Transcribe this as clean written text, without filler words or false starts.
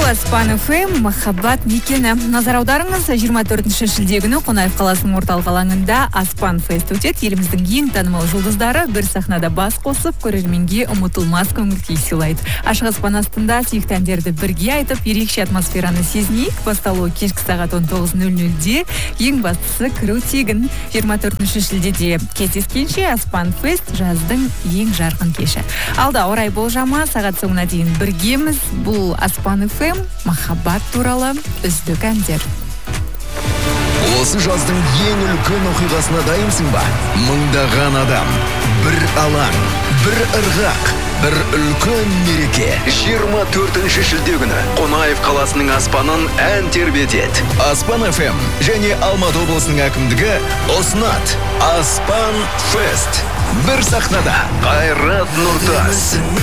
Аспан ФМ махаббат мекені. Назар аударыңыз, 24 шілде күні Қонаев қаласының орталық алаңында Аспан фест өтеді. Еліміздің ең танымал жұлдыздары бір сахнада бас қосып, көрерменге ұмытылмас көңіл-күй сыйлайды. Ашық аспан астында сүйікті әндерді бірге айтып, ерекше атмосфераны сезінейік. Басталуы кешкі сағат 19:00-де. Ең бастысы кіру тегін. 24 шілдеде кездескенше Аспан фест жаздың ең жарқын кеші. Алда орай болжама, сағат соңына дейін біргеміз. Бұл Аспан ФМ махаббат туралы үздік әндер. Осы жаздың ең үлкен оқиғасына дайынсың ба? Мыңдаған адам, бір алаң, бір ырғақ, бір үлкен мереке. 24 шілде күні Қонаев қаласының аспанын ән тербетеді. Аспан ФМ және Алматы облысының әкімдігі ұсынады. Аспан фест. Бір сахнада Қайрат Нұртас,